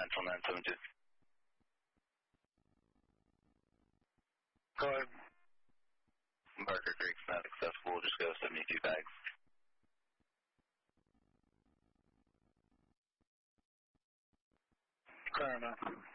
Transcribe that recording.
Central 972. Go ahead. Barker Creek's not accessible. We'll just go 72 bags. Fair enough.